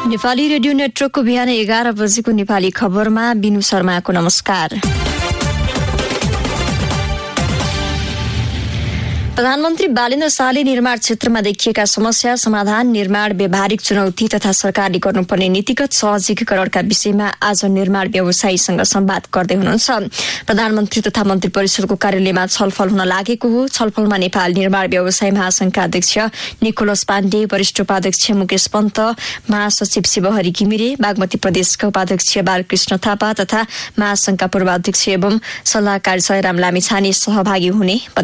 Nepali radio नेटवर्कको बिहान 11 बजेको नेपाली खबरमा बिनु शर्माको नमस्कार। प्रधानमन्त्री बालेन्द्र शाहले निर्माण क्षेत्रमा देखिएका समस्या समाधान, निर्माण व्यावहारिक चुनौती तथा सरकारले गर्नुपर्ने नीतिगत सहजीकरणका विषयमा आज निर्माण व्यवसायीसँग संवाद गर्दै हुनुहुन्छ। प्रधानमन्त्री तथा मन्त्री परिषदको कार्यालयमा छलफल हुन लागेको हो। छलफलमा नेपाल निर्माण व्यवसाय महासंघका अध्यक्ष निकोलस पाण्डे, वरिष्ठ उपाध्यक्ष मुकेश पन्त, महासचिव शिवहरि घिमिरे, बागमती प्रदेशका उपाध्यक्ष बालकृष्ण थापा तथा महासंघका पूर्वाध्यक्ष एवं सल्लाहकार जयराम लामिछाने सहभागी हुने